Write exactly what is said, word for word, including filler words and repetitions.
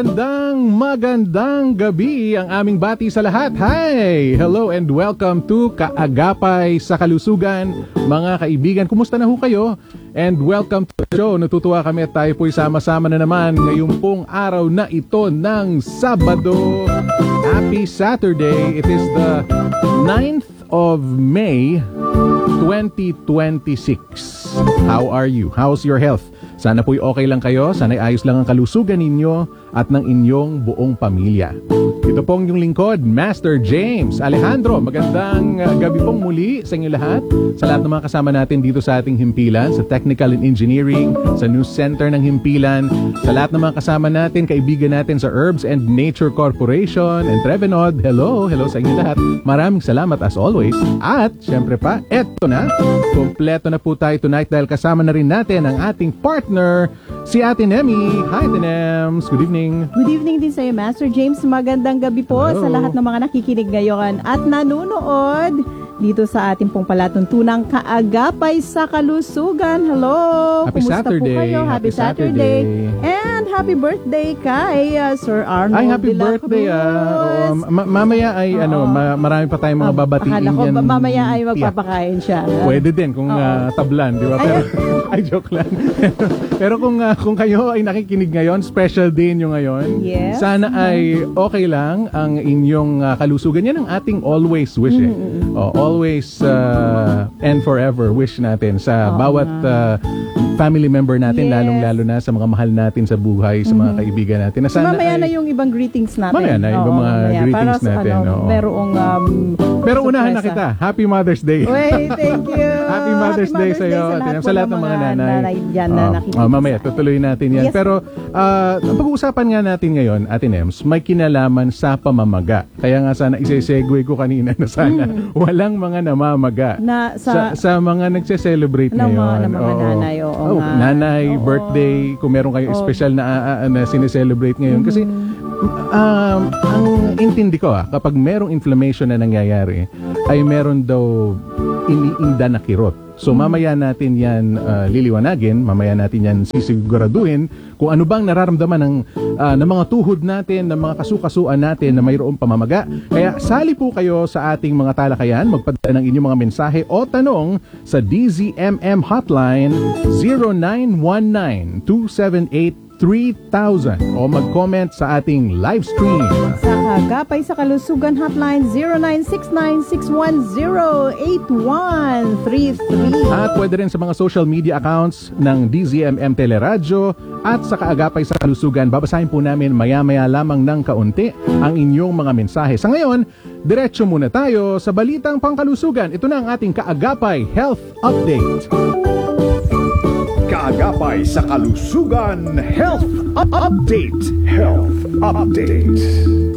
Magandang magandang gabi ang aming bati sa lahat. Hi! Hello and welcome to Kaagapay sa Kalusugan. Mga kaibigan, kumusta na ho kayo? And welcome to the show. Natutuwa kami at tayo po'y sama-sama na naman ngayong pong araw na ito ng Sabado. Happy Saturday! It is the ninth of May twenty twenty-six. How are you? How's your health? Sana po'y okay lang kayo, sana'y ayos lang ang kalusugan ninyo at ng inyong buong pamilya. Ito pong yung lingkod, Master James Alejandro. Magandang uh, gabi pong muli sa inyo lahat. Sa lahat ng mga kasama natin dito sa ating himpilan, sa Technical and Engineering, sa News Center ng himpilan, sa lahat ng mga kasama natin, kaibigan natin sa Herbs and Nature Corporation and Trevenod. Hello, hello sa inyo lahat. Maraming salamat as always. At syempre pa, eto na, kompleto na po tayo tonight dahil kasama na rin natin ang ating partner, si Ate Nemi. Hi, Ate Nems. Good evening. Good evening din sa iyo, Master James. Magandang gabi po Hello. sa lahat ng mga nakikinig ngayon at nanonood dito sa ating pong palatuntunang Kaagapay sa Kalusugan. Hello! Happy Kumusta Saturday. po kayo? Happy, Happy Saturday. Saturday. And happy birthday kay uh, Sir Arnold Ay, happy de la birthday. Cruz. Ah. Oo, ma- mamaya ay Oo. ano, ma- marami pa tayong mga Ah, babatiin akala ko, yan. ba- mamaya ay Tiyak. magpapakain siya. Pwede din kung Oo. ah, tablan, di ba? Ay, Pero, ay, joke lang. Pero kung ah, kung kayo ay nakikinig ngayon, special day nyo ngayon. Yes. Sana ay okay lang ang inyong ah, kalusugan. Yan ang ating always wish eh. Oh, always ah, and forever wish natin sa Oo bawat nga. ah, family member natin, Yes. lalong-lalo na sa mga mahal natin sa buhay, sa mga kaibigan natin. Na So, sana mamaya ay- na yung ibang greetings natin. Mamaya na, ibang Oo, mga mamaya. greetings Para sa, natin, Ano, oo. merong um, Pero unahan na sorpresa. kita. Happy Mother's Day. Wait, thank you. Happy Mother's Day sa iyo, Ate Em, sa lahat ng mga nanay. dyan na Oh, nakikinig oh, mamaya, sa- tutuloy natin yan. Yes. Pero, ah, ang pag-uusapan nga natin ngayon, Ate Nems, may kinalaman sa pamamaga. Kaya nga sana, isa-segue ko kanina na sana, walang mga namamaga. Na Sa, sa, sa mga nagse-celebrate Ng mga- ngayon. ng mga oo. nanay, oo Oh, nga. nanay, Oo. birthday, kung meron kayong Oo. special na, ah, ah, na sineselebrate ngayon. Kasi, um, ang intindi ko ah, kapag merong inflammation na nangyayari, ay meron daw iniinda na kirot. So mamaya natin yan ah, liliwanagin, mamaya natin yan sisiguraduhin kung ano bang nararamdaman ng, ah, ng mga tuhod natin, ng mga kasukasuan natin na mayroong pamamaga. Kaya sali po kayo sa ating mga talakayan, magpadala ng inyong mga mensahe o tanong sa D Z M M Hotline zero nine one nine two seven eight three thousand o mag-comment sa ating live stream. sa Kaagapay sa Kalusugan Hotline zero nine six nine six one zero eight one three three. At pwede rin sa mga social media accounts ng D Z M M Teleradyo at sa Kaagapay sa Kalusugan. Babasahin po namin maya-maya lamang ng kaunti ang inyong mga mensahe. Sa ngayon, diretso muna tayo sa balitang pangkalusugan. Ito na ang ating Kaagapay Health Update. Kaagapay sa Kalusugan Health Update. Health Update.